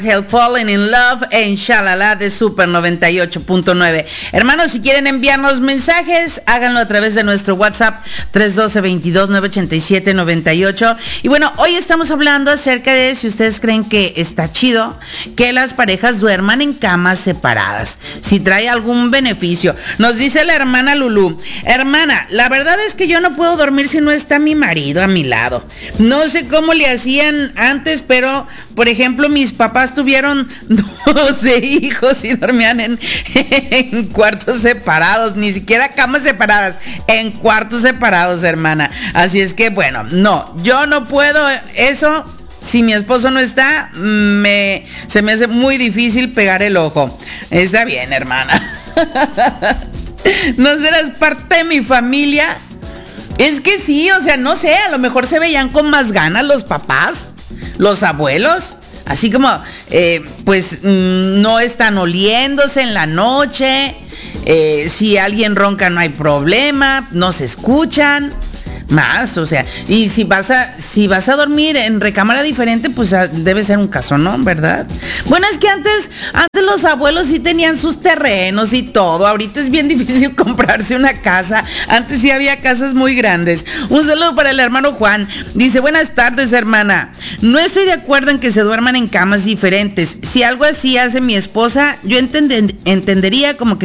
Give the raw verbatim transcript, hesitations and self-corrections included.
Hell Falling in Love en Shalala de Super noventa y ocho punto nueve. Hermanos, si quieren enviarnos mensajes, háganlo a través de nuestro WhatsApp tres uno dos, veintidós, nueve ochenta y siete, noventa y ocho. Y bueno, hoy estamos hablando acerca de si ustedes creen que está chido que las parejas duerman en camas separadas, si trae algún beneficio. Nos dice la hermana Lulú: hermana, la verdad es que yo no puedo dormir si no está mi marido a mi lado. No sé cómo le hacían antes, pero por ejemplo, mis papás tuvieron doce hijos y dormían en, en cuartos separados, ni siquiera camas separadas, en cuartos separados, hermana. Así es que, bueno, no, yo no puedo eso. Si mi esposo no está, me, se me hace muy difícil pegar el ojo. Está bien, hermana. ¿No serás parte de mi familia? Es que sí, o sea, no sé, a lo mejor se veían con más ganas los papás, los abuelos, así como, eh, pues, mmm, no están oliéndose en la noche, eh, si alguien ronca no hay problema, no se escuchan más, o sea, y si vas a, si vas a dormir en recámara diferente, pues debe ser un casonón, ¿verdad? Bueno, es que antes, antes los abuelos sí tenían sus terrenos y todo. Ahorita es bien difícil comprarse una casa. Antes sí había casas muy grandes. Un saludo para el hermano Juan. Dice: buenas tardes, hermana. No estoy de acuerdo en que se duerman en camas diferentes. Si algo así hace mi esposa, yo entender, entendería como que